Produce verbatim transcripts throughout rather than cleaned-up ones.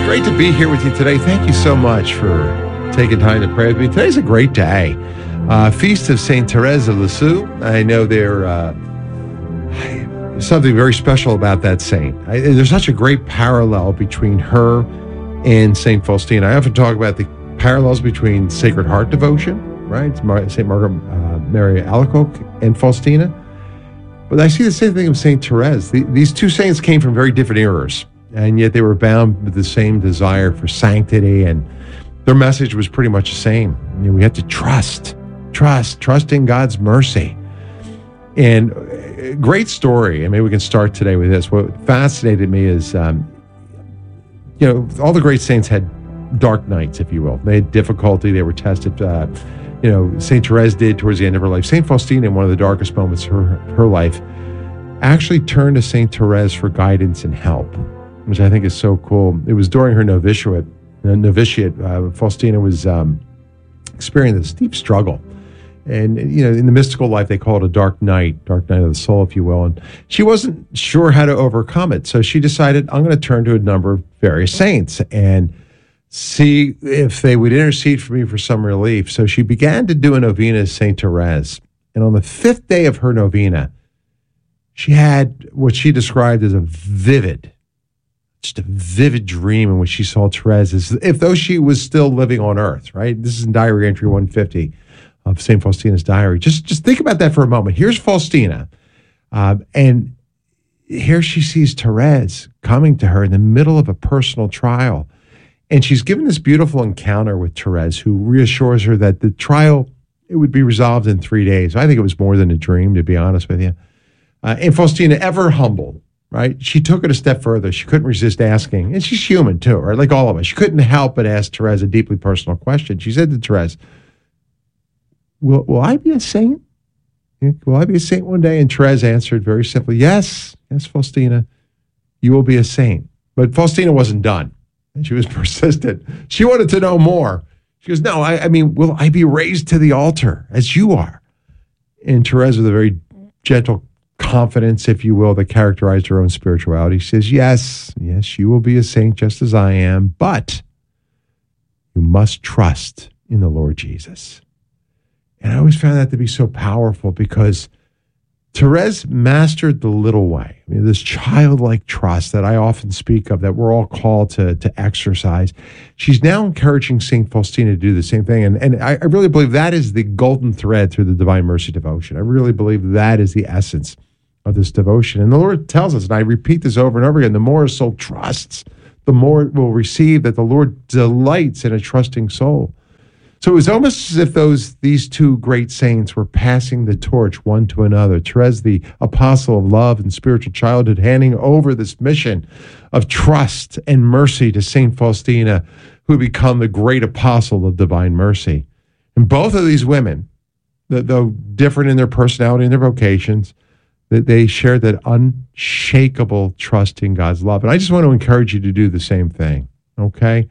great to be here with you today. Thank you so much for taking time to pray with me. Today's a great day. Uh, Feast of Saint Therese of Lisieux. I know there, uh, there's something very special about that saint. I, there's such a great parallel between her and Saint Faustina. I often talk about the parallels between Sacred Heart devotion, right? Saint Margaret uh, Mary Alacoque and Faustina. But I see the same thing with Saint Therese. The, these two saints came from very different eras, and yet they were bound with the same desire for sanctity, and their message was pretty much the same. You know, we have to trust, trust, trust in God's mercy. And a great story, and maybe we can start today with this. What fascinated me is, um, you know, all the great saints had dark nights, if you will. They had difficulty, they were tested. Uh, you know, Saint Therese did towards the end of her life. Saint Faustina, in one of the darkest moments of her, her life, actually turned to Saint Therese for guidance and help, which I think is so cool. It was during her novitiate. Uh, novitiate, uh, Faustina was um, experiencing this deep struggle. And, you know, in the mystical life, they call it a dark night, dark night of the soul, if you will. And she wasn't sure how to overcome it. So she decided, I'm going to turn to a number of various saints and see if they would intercede for me for some relief. So she began to do a novena as Saint Therese. And on the fifth day of her novena, she had what she described as a vivid, just a vivid dream in which she saw Therese as if though she was still living on earth, right? This is in diary entry one fifty of Saint Faustina's diary. Just, just think about that for a moment. Here's Faustina, um, and here she sees Therese coming to her in the middle of a personal trial. And she's given this beautiful encounter with Therese, who reassures her that the trial, it would be resolved in three days. I think it was more than a dream, to be honest with you. Uh, and Faustina, ever humble, right? She took it a step further. She couldn't resist asking, and she's human too, right? Like all of us. She couldn't help but ask Therese a deeply personal question. She said to Therese, will, will I be a saint? Will I be a saint one day? And Therese answered very simply, yes, yes, Faustina, you will be a saint. But Faustina wasn't done. And she was persistent. She wanted to know more. She goes, no, I, I mean, will I be raised to the altar as you are? And Therese, with a very gentle confidence, if you will, that characterized her own spirituality, says, yes, yes, you will be a saint just as I am, but you must trust in the Lord Jesus. And I always found that to be so powerful because Therese mastered the little way. I mean, this childlike trust that I often speak of, that we're all called to, to exercise. She's now encouraging Saint Faustina to do the same thing. And, and I, I really believe that is the golden thread through the Divine Mercy devotion. I really believe that is the essence of this devotion. And the Lord tells us, and I repeat this over and over again, the more a soul trusts, the more it will receive, that the Lord delights in a trusting soul. So it was almost as if those these two great saints were passing the torch one to another. Therese, the apostle of love and spiritual childhood, handing over this mission of trust and mercy to Saint Faustina, who become the great apostle of divine mercy. And both of these women, though different in their personality and their vocations, that they shared that unshakable trust in God's love. And I just want to encourage you to do the same thing, okay?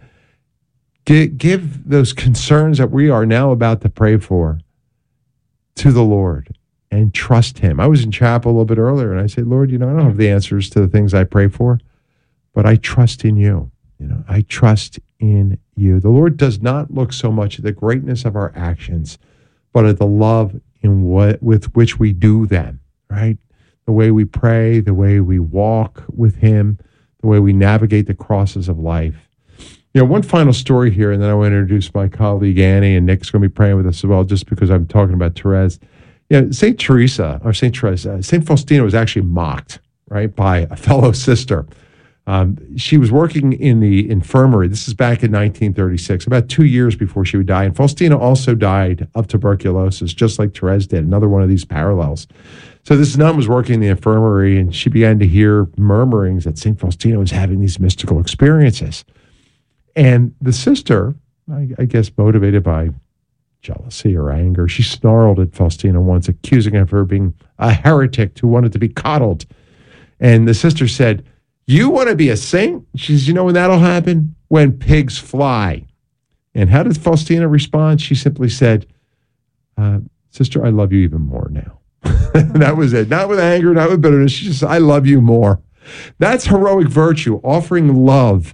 Give those concerns that we are now about to pray for to the Lord and trust him. I was in chapel a little bit earlier and I said, Lord, you know, I don't have the answers to the things I pray for, but I trust in you. You know, I trust in you. The Lord does not look so much at the greatness of our actions, but at the love in what with which we do them, right? The way we pray, the way we walk with him, the way we navigate the crosses of life. You know, one final story here, and then I want to introduce my colleague Annie, and Nick's going to be praying with us as well, just because I'm talking about Therese. You know, Saint Teresa, or Saint Teresa, Saint Faustina was actually mocked, right, by a fellow sister. Um, she was working in the infirmary. This is back in nineteen thirty-six, about two years before she would die. And Faustina also died of tuberculosis, just like Therese did, another one of these parallels. So this nun was working in the infirmary, and she began to hear murmurings that Saint Faustina was having these mystical experiences. And the sister, I, I guess motivated by jealousy or anger, she snarled at Faustina once, accusing her of her being a heretic who wanted to be coddled. And the sister said, you want to be a saint? She says, you know when that'll happen? When pigs fly. And how did Faustina respond? She simply said, uh, sister, I love you even more now. That was it. Not with anger, not with bitterness. She just said, I love you more. That's heroic virtue, offering love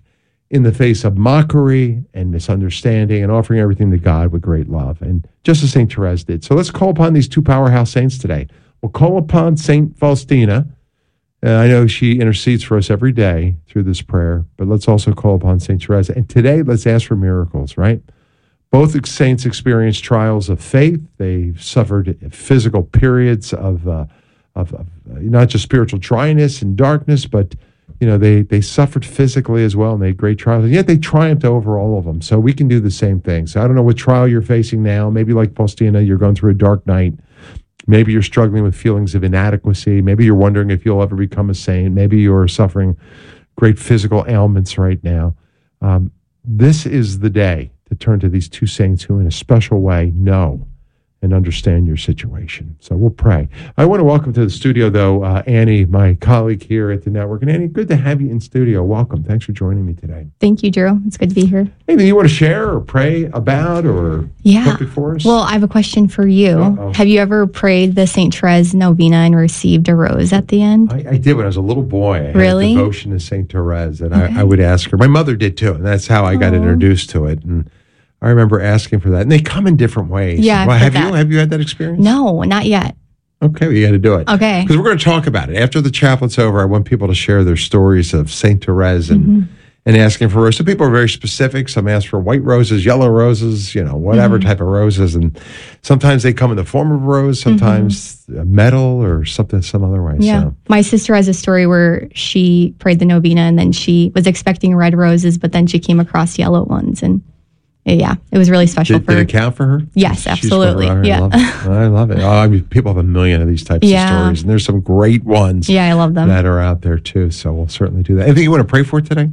in the face of mockery and misunderstanding and offering everything to God with great love. And just as Saint Therese did. So let's call upon these two powerhouse saints today. We'll call upon Saint Faustina. Uh, I know she intercedes for us every day through this prayer, but let's also call upon Saint Therese. And today, let's ask for miracles, right? Both saints experienced trials of faith. They suffered physical periods of, uh, of, of not just spiritual dryness and darkness, but you know they they suffered physically as well, and they had great trials. And yet they triumphed over all of them. So we can do the same thing. So I don't know what trial you're facing now. Maybe like Faustina, you're going through a dark night. Maybe you're struggling with feelings of inadequacy. Maybe you're wondering if you'll ever become a saint. Maybe you're suffering great physical ailments right now. Um, this is the day to turn to these two saints who in a special way know and understand your situation. So we'll pray. I want to welcome to the studio, though, uh, Annie, my colleague here at the network. And Annie, good to have you in studio. Welcome. Thanks for joining me today. Thank you, Drew. It's good to be here. Anything you want to share or pray about or yeah. put before us? Well, I have a question for you. Uh-oh. Have you ever prayed the Saint Therese novena and received a rose at the end? I, I did when I was a little boy. I had really? a devotion to Saint Therese, and okay. I, I would ask her. My mother did too, and that's how I got Aww. introduced to it. And I remember asking for that, and they come in different ways. Yeah, well, have that. you have you had that experience? No, not yet. Okay, well, you got to do it. Okay, because we're going to talk about it after the chaplet's over. I want people to share their stories of Saint Therese and mm-hmm. and asking for roses. Some people are very specific. Some ask for white roses, yellow roses, you know, whatever mm-hmm. type of roses, and sometimes they come in the form of a rose, sometimes mm-hmm. a metal or something some other way. Yeah, so. My sister has a story where she prayed the novena and then she was expecting red roses, but then she came across yellow ones and. Yeah, it was really special did, for her. Did it count for her? Yes, She's absolutely. I yeah. love it. I love it. Oh, I mean, people have a million of these types yeah. of stories, and there's some great ones yeah, I love them. that are out there, too. So we'll certainly do that. Anything you want to pray for today?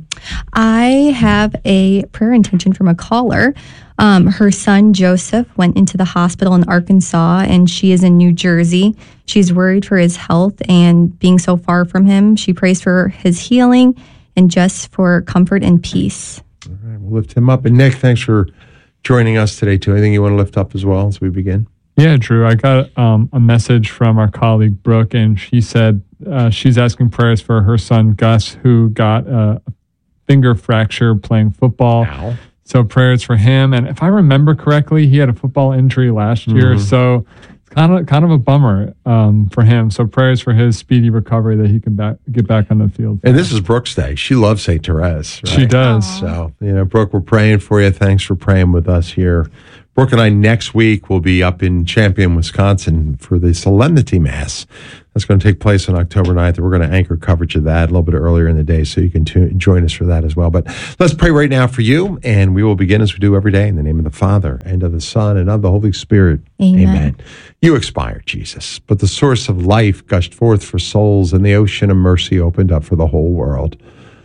I have a prayer intention from a caller. Um, her son, Joseph, went into the hospital in Arkansas, and she is in New Jersey. She's worried for his health and being so far from him. She prays for his healing and just for comfort and peace. All right, we'll lift him up. And Nick, thanks for joining us today, too. Anything you want to lift up as well as we begin? Yeah, Drew, I got um, a message from our colleague, Brooke, and she said uh, she's asking prayers for her son, Gus, who got a finger fracture playing football. Ow. So prayers for him. And if I remember correctly, he had a football injury last mm-hmm. year. So it's kind of kind of a bummer um, for him. So prayers for his speedy recovery that he can back, get back on the field. And this is Brooke's day. She loves Saint Therese. Right? She does. Aww. So, you know, Brooke, we're praying for you. Thanks for praying with us here. Brooke and I next week will be up in Champion, Wisconsin for the Solemnity Mass. That's going to take place on October ninth. We're going to anchor coverage of that a little bit earlier in the day, so you can tu- join us for that as well. But let's pray right now for you, and we will begin as we do every day in the name of the Father, and of the Son, and of the Holy Spirit. Amen. Amen. You expired, Jesus, but the source of life gushed forth for souls, and the ocean of mercy opened up for the whole world.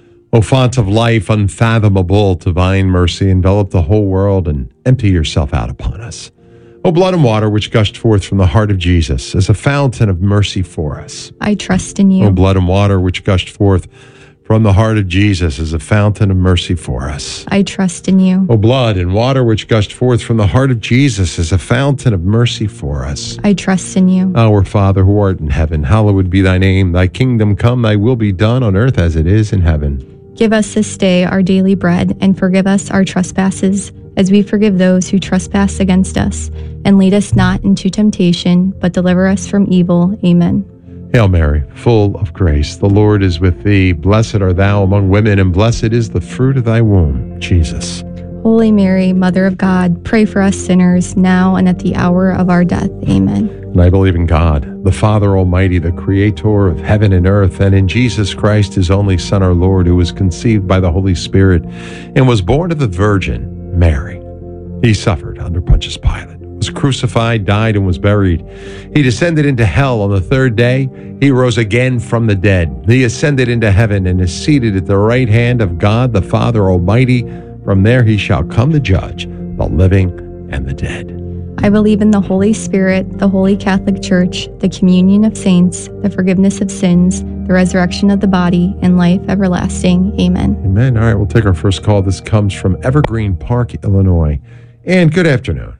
O font of life, unfathomable, divine mercy, envelop the whole world and empty yourself out upon us. O blood and water which gushed forth from the heart of Jesus as a fountain of mercy for us. I trust in you. O blood and water which gushed forth from the heart of Jesus as a fountain of mercy for us. I trust in you. O blood and water which gushed forth from the heart of Jesus as a fountain of mercy for us. I trust in you. Our Father who art in heaven, hallowed be thy name. Thy kingdom come, thy will be done on earth as it is in heaven. Give us this day our daily bread, and forgive us our trespasses, as we forgive those who trespass against us. And lead us not into temptation, but deliver us from evil. Amen. Hail Mary, full of grace, the Lord is with thee. Blessed art thou among women, and blessed is the fruit of thy womb, Jesus. Holy Mary, Mother of God, pray for us sinners, now and at the hour of our death. Amen. And I believe in God, the Father Almighty, the Creator of heaven and earth, and in Jesus Christ, his only Son, our Lord, who was conceived by the Holy Spirit and was born of the Virgin Mary. He suffered under Pontius Pilate, was crucified, died, and was buried. He descended into hell on the third day. He rose again from the dead. He ascended into heaven and is seated at the right hand of God, the Father Almighty. From there he shall come to judge the living and the dead. I believe in the Holy Spirit, the Holy Catholic Church, the communion of saints, the forgiveness of sins, the resurrection of the body, and life everlasting. Amen. Amen. All right, we'll take our first call. This comes from Evergreen Park, Illinois. And good afternoon.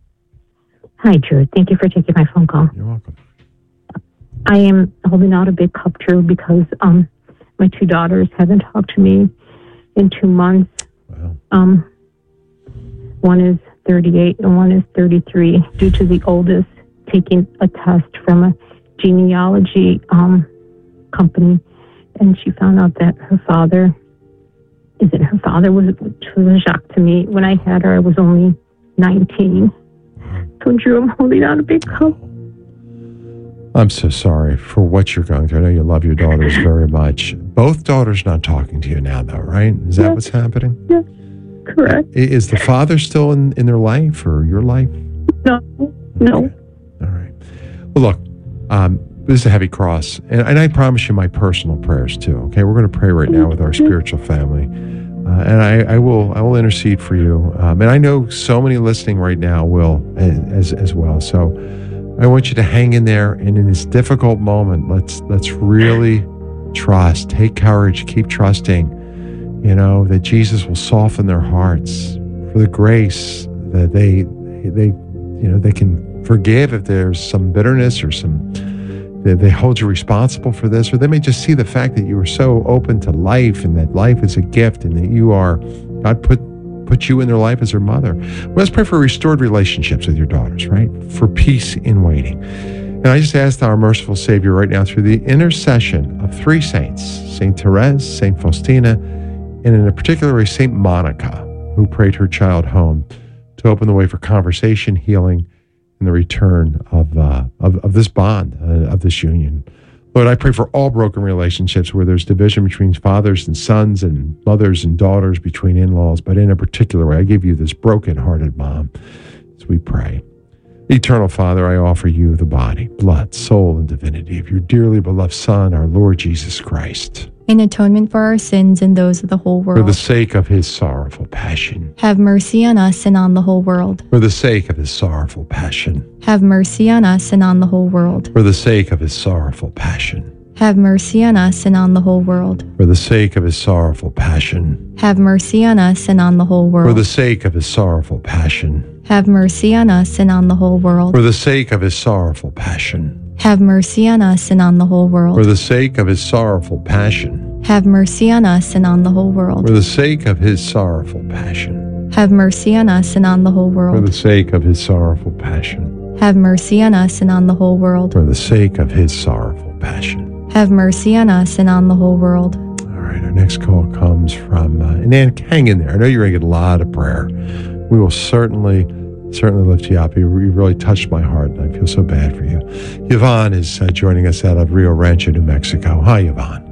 Hi, Drew. Thank you for taking my phone call. You're welcome. I am holding out a big cup, Drew, because um, my two daughters haven't talked to me in two months. Wow. Um, one is thirty-eight and one is thirty-three, due to the oldest taking a test from a genealogy um, company, and she found out that her father isn't her father, was, which was a shock to me. When I had her, I was only nineteen. So, Drew, I'm holding out a big cup. I'm so sorry for what you're going through. I know you love your daughters very much. Both daughters not talking to you now, though, right? Is that Yes. what's happening? Yes, correct. I- Is the father still in, in their life or your life? No, no. Okay. All right. Well, look, um, this is a heavy cross, and, and I promise you my personal prayers too. Okay, we're going to pray right now with our spiritual family, uh, and I, I will I will intercede for you. Um, and I know so many listening right now will as as well. So I want you to hang in there, and in this difficult moment, let's let's really trust, take courage, keep trusting. You know that Jesus will soften their hearts for the grace that they they you know they can forgive if there's some bitterness or some. They, they hold you responsible for this, or they may just see the fact that you are so open to life and that life is a gift and that you are, God put put you in their life as their mother. Well, let's pray for restored relationships with your daughters, right? For peace in waiting. And I just asked our merciful Savior right now through the intercession of three saints, Saint Therese, Saint Faustina, and in a particular way, Saint Monica, who prayed her child home to open the way for conversation, healing, and the return of, uh, of of this bond, uh, of this union. Lord, I pray for all broken relationships where there's division between fathers and sons and mothers and daughters, between in-laws, but in a particular way, I give you this broken-hearted mom as we pray. Eternal Father, I offer you the body, blood, soul, and divinity of your dearly beloved Son, our Lord Jesus Christ, In atonement for our sins and those of the whole for world. the sake of his sorrowful passion. Have mercy on us and on the whole world. For the sake of his sorrowful passion. Have mercy on us and on the whole world. For the sake of his sorrowful passion. Have mercy on us and on the whole world. For the sake of his sorrowful passion. Have mercy on us and on the whole For world. the sake of his sorrowful passion. Have mercy on us and on the whole world. For the sake of his sorrowful passion. Have mercy on us and on the whole world. For the sake of his sorrowful passion. Have mercy on us and on the whole world. For the sake of his sorrowful passion. Have mercy on us and on the whole For world. the sake of his sorrowful passion. Have mercy on us and on the whole world. For the sake of his sorrowful passion. Have mercy on us and on the whole world. All right, our next call comes from, uh, and Ann, hang in there. I know you're going to get a lot of prayer. We will certainly, certainly lift you up. You you really touched my heart, and I feel so bad for you. Yvonne is uh, joining us out of Rio Rancho, New Mexico. Hi, Yvonne.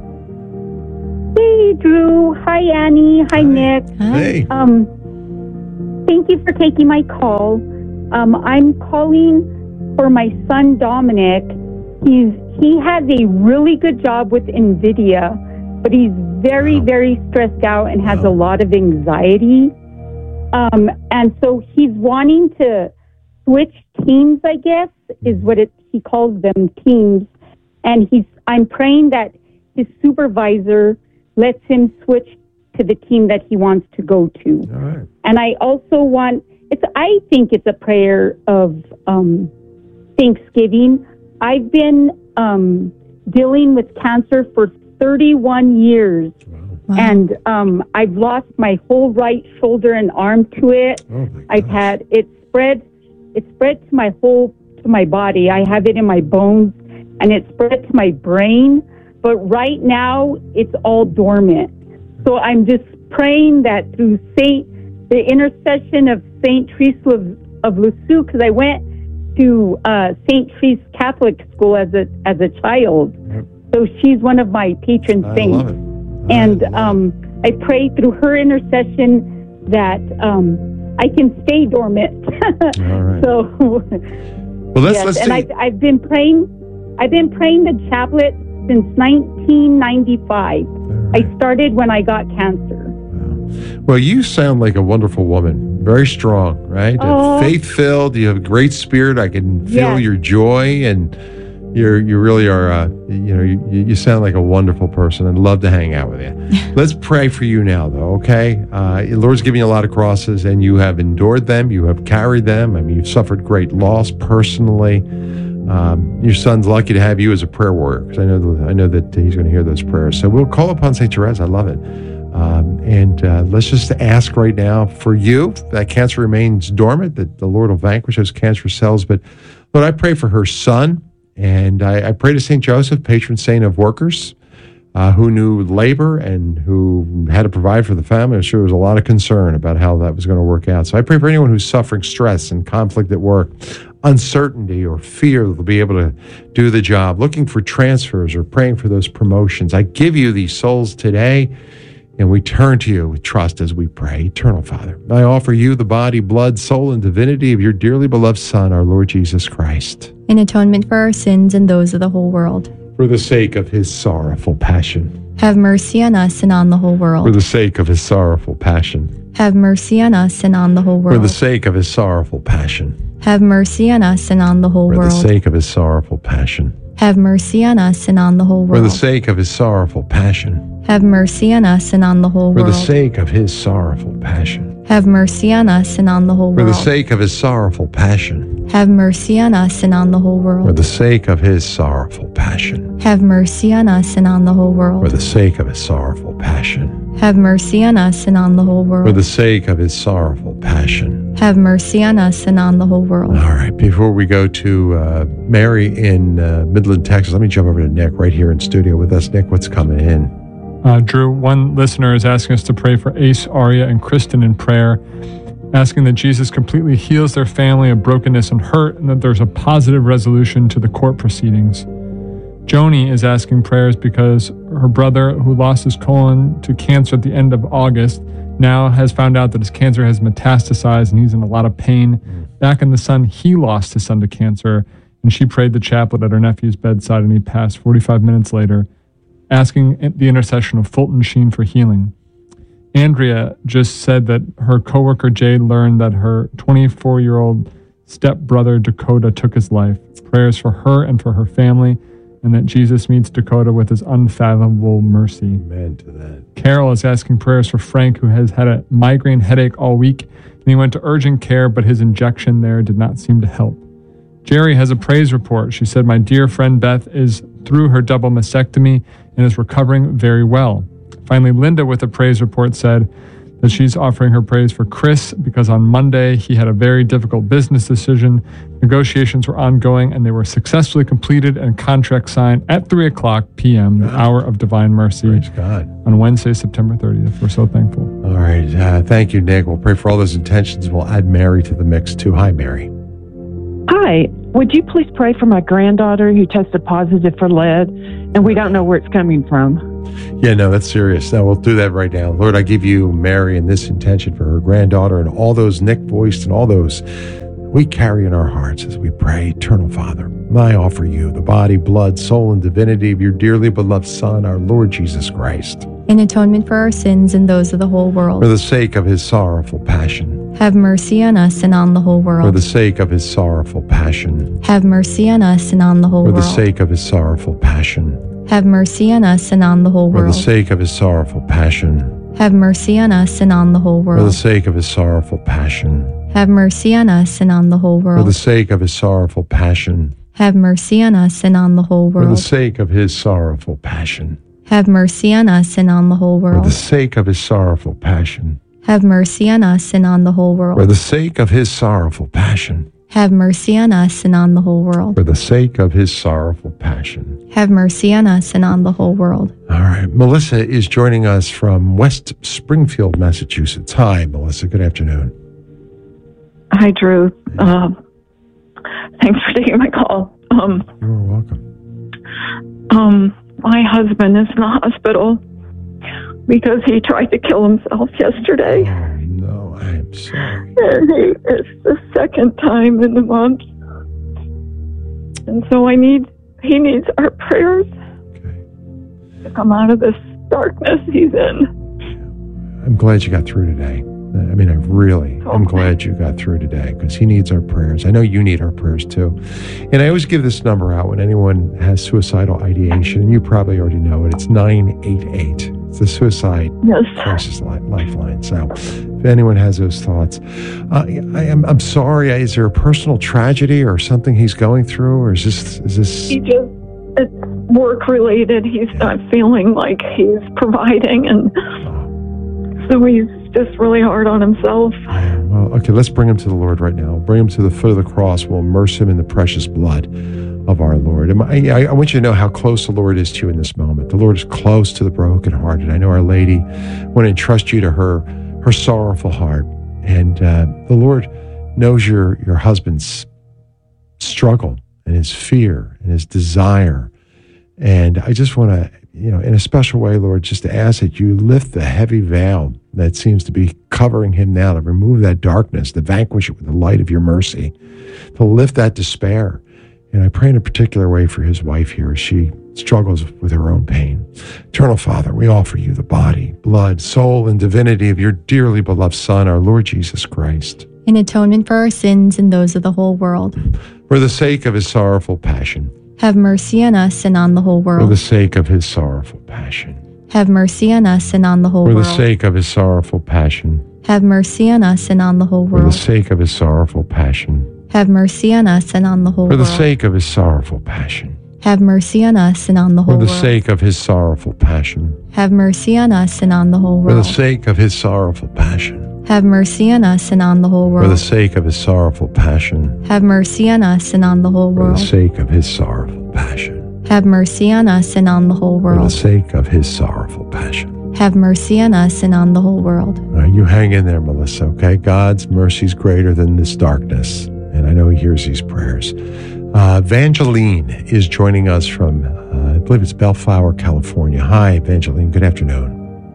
Hey, Drew. Hi, Annie. Hi, Nick. Hi. Hey. Um, thank you for taking my call. Um, I'm calling for my son, Dominic. He's he has a really good job with NVIDIA, but he's very, Wow. very stressed out and has Wow. a lot of anxiety. Um, and so he's wanting to switch teams, I guess, is what it, he calls them, teams. And he's I'm praying that his supervisor lets him switch to the team that he wants to go to. All right. And I also want, it's, I think it's a prayer of um, Thanksgiving. I've been um, dealing with cancer for thirty-one years. Wow. Wow. And um, I've lost my whole right shoulder and arm to it. Oh, my I've gosh. had it spread. It spread to my whole to my body. I have it in my bones, and it spread to my brain. But right now, it's all dormant. So I'm just praying that through Saint, the intercession of Saint Teresa of, of Lisieux, because I went to uh, Saint Teresa Catholic School as a as a child. Yep. So she's one of my patron I saints. love it. I And love it. um, I pray through her intercession that um, I can stay dormant. All right. So, Well, let's yes, let's and see. I've, I've been praying. I've been praying the chaplet since nineteen ninety-five. All right. I started when I got cancer. Well, you sound like a wonderful woman, very strong, right? Oh. Faith filled. You have a great spirit. I can feel Yes. your joy, and you're you really are. Uh, you know, you, you sound like a wonderful person. I'd love to hang out with you. Let's pray for you now, though. Okay, uh, the Lord's giving you a lot of crosses, and you have endured them. You have carried them. I mean, you've suffered great loss personally. Um, your son's lucky to have you as a prayer warrior, because I know that, I know that he's going to hear those prayers. So we'll call upon Saint Therese. I love it. Uh, Um, and uh, let's just ask right now for you that cancer remains dormant, that the Lord will vanquish those cancer cells. But Lord, I pray for her son, and I, I pray to Saint Joseph, patron saint of workers, uh, who knew labor and who had to provide for the family. I'm sure there was a lot of concern about how that was going to work out. So I pray for anyone who's suffering stress and conflict at work, uncertainty or fear that they'll be able to do the job, looking for transfers or praying for those promotions. I give you these souls today, and we turn to you with trust as we pray. Eternal Father, I offer you the body, blood, soul, and divinity of your dearly beloved Son, our Lord Jesus Christ, in atonement for our sins and those of the whole world. for the sake of his sorrowful passion. Have mercy on us and on the whole world. For the sake of his sorrowful passion. Have mercy on us and on the whole world. For the sake of his sorrowful passion. Have mercy on us and on the whole For world. the sake of his sorrowful passion. Have mercy on us and on the whole For world. the sake of his sorrowful passion. Have mercy on us and on the whole For world. the sake of his sorrowful passion. Have mercy on us and on the whole For world. the sake of his sorrowful passion. Have mercy on us and on the whole For world. the sake of his sorrowful passion. Have mercy on us and on the whole For world. the sake of his sorrowful passion. Have mercy on us and on the whole For world. the sake of his sorrowful passion. Have mercy on us and on the whole world. All right. Before we go to uh, Mary in uh, Midland, Texas, let me jump over to Nick right here in studio with us. Nick, what's coming in? Uh, Drew, one listener is asking us to pray for Ace, Aria, and Kristen in prayer, asking that Jesus completely heals their family of brokenness and hurt, and that there's a positive resolution to the court proceedings. Joni is asking prayers because her brother, who lost his colon to cancer at the end of August, now has found out that his cancer has metastasized and he's in a lot of pain. Back in the son, he lost his son to cancer, and she prayed the chaplet at her nephew's bedside, and he passed forty-five minutes later, asking the intercession of Fulton Sheen for healing. Andrea just said that her coworker Jade learned that her twenty-four-year-old stepbrother Dakota took his life. Prayers for her and for her family, and that Jesus meets Dakota with his unfathomable mercy. Amen to that. Carol is asking prayers for Frank, who has had a migraine headache all week, and he went to urgent care, but his injection there did not seem to help. Jerry has a praise report. She said, "My dear friend Beth is through her double mastectomy and is recovering very well." Finally, Linda with a praise report said that she's offering her praise for Chris because on Monday he had a very difficult business decision. Negotiations were ongoing and they were successfully completed and contract signed at three o'clock p.m., the hour of divine mercy, Praise God. on Wednesday, September thirtieth. We're so thankful. All right. Uh, thank you, Nick. We'll pray for all those intentions. We'll add Mary to the mix, too. Hi, Mary. Hi, would you please pray for my granddaughter who tested positive for lead, and we don't know where it's coming from? Yeah, no, that's serious. No, we'll do that right now. Lord, I give you Mary and this intention for her granddaughter and all those Nick voiced and all those we carry in our hearts as we pray. Eternal Father, I offer you the body, blood, soul, and divinity of your dearly beloved Son, our Lord Jesus Christ, In atonement for our sins and those of the whole for world. the sake of his sorrowful passion. Have mercy on us and on the whole For world. the sake of his sorrowful passion. Have mercy on us and on the whole For the world. sake of his sorrowful passion. Have mercy on us and on the whole For the world. sake of his sorrowful passion. Have mercy on us and on the whole For the world. sake of his sorrowful passion. Have mercy on us and on the whole For the world. sake of his sorrowful passion. Have mercy on us and on the whole For the world. sake of his sorrowful passion. Have mercy on us and on the whole For the world. sake of his sorrowful passion. Have mercy on us and on the whole For world. the sake of his sorrowful passion. Have mercy on us and on the whole world. For the sake of his sorrowful passion. Have mercy on us and on the whole world. All right. Melissa is joining us from West Springfield, Massachusetts. Hi, Melissa. Good afternoon. Hi, Drew. Uh, thanks for taking my call. Um, You're welcome. um, my husband is in the hospital because he tried to kill himself yesterday. Oh, no. I am sorry. And he, it's the second time in the month. And so I need, he needs our prayers Okay. to come out of this darkness he's in. I'm glad you got through today. I mean, I really, I'm glad you got through today because he needs our prayers. I know you need our prayers too. And I always give this number out when anyone has suicidal ideation, and you probably already know it. It's nine eight eight. It's the Suicide Yes. Crisis li- Lifeline. So if anyone has those thoughts, uh, I am, I'm sorry. Is there a personal tragedy or something he's going through? Or is this, is this, He just, it's work related. He's not feeling like he's providing, and So he's just really hard on himself. Well, okay, let's bring him to the Lord right now. Bring him to the foot of the cross. We'll immerse him in the precious blood of our Lord. And I, I want you to know how close the Lord is to you in this moment. The Lord is close to the brokenhearted. I know Our Lady want to entrust you to her, her sorrowful heart. And uh, the Lord knows your, your husband's struggle and his fear and his desire. And I just want to, you know, in a special way, Lord, just to ask that you lift the heavy veil that seems to be covering him now, to remove that darkness, to vanquish it with the light of your mercy, to lift that despair. And I pray in a particular way for his wife here as she struggles with her own pain. Eternal Father, we offer you the body, blood, soul, and divinity of your dearly beloved Son, our Lord Jesus Christ, in atonement for our sins and those of the whole world. For the sake of his sorrowful passion. Have mercy on us and on the whole world. For the sake of his sorrowful passion. Have mercy on us and on the whole For world. the sake of his sorrowful passion. Have mercy on us and on the whole For world. the sake of his sorrowful passion. Have mercy on us and on the whole For the world. sake of his sorrowful passion. Have mercy on us and on the whole For the world. sake of his sorrowful passion. Have mercy on us and on the whole For world. the sake of his sorrowful passion. Have mercy on us and on the whole For the world. sake of his sorrowful passion. Have mercy on us and on the whole For the world. sake of his sorrowful passion. Have mercy on us and on the whole For the world. sake of his sorrowful passion. Have mercy on us and on the whole world. All right, you hang in there, Melissa, okay? God's mercy is greater than this darkness, and I know he hears these prayers. Uh, Evangeline is joining us from, uh, I believe it's Bellflower, California. Hi, Evangeline. Good afternoon.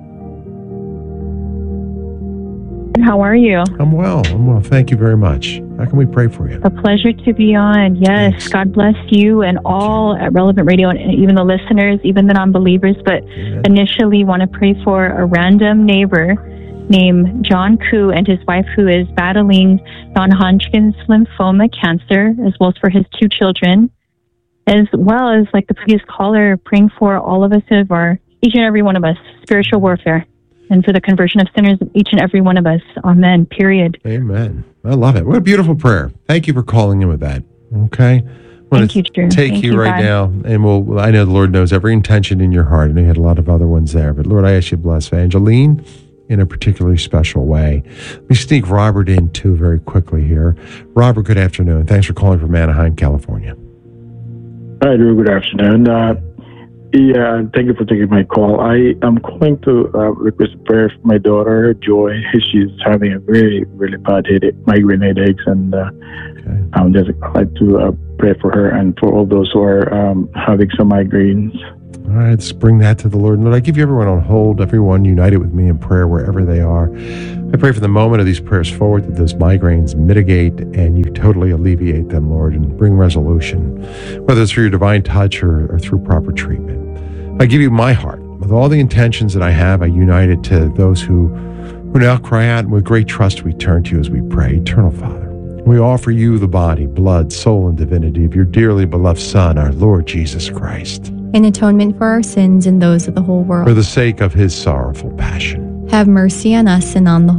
How are you? I'm well. I'm well. Thank you very much. How can we pray for you? A pleasure to be on. Yes, Thanks. God bless you and all at Relevant Radio, and even the listeners, even the non-believers. But Amen. initially, want to pray for a random neighbor named John Koo and his wife, who is battling non-Hodgkin's lymphoma cancer, as well as for his two children, as well as, like the previous caller, praying for all of us of our, each and every one of us, spiritual warfare, and for the conversion of sinners, each and every one of us. Amen. Period. Amen. I love it. What a beautiful prayer. Thank you for calling in with that. Okay. I'm Thank you, Drew. Take Thank you, you, right God. now, and we'll. I know the Lord knows every intention in your heart. I know you had a lot of other ones there, but Lord, I ask you to bless Evangeline in a particularly special way. Let me sneak Robert in too very quickly here. Robert, good afternoon. Thanks for calling from Anaheim, California. Hi, Drew. Good afternoon. Uh, yeah, thank you for taking my call. I am calling to uh, request a prayer for my daughter, Joy. She's having a really, really bad headache, migraine headaches, and uh, Okay. I'm just like to uh, pray for her and for all those who are um, having some migraines. All right, let's bring that to the Lord. Lord, I give you everyone on hold, everyone united with me in prayer wherever they are. I pray for the moment of these prayers forward that those migraines mitigate and you totally alleviate them, Lord, and bring resolution, whether it's through your divine touch or, or through proper treatment. I give you my heart. With all the intentions that I have, I unite it to those who, who now cry out, and with great trust we turn to you as we pray. Eternal Father, we offer you the body, blood, soul, and divinity of your dearly beloved Son, our Lord Jesus Christ, In atonement for our sins and those of the whole world. for the sake of his sorrowful passion. Have mercy on us and on the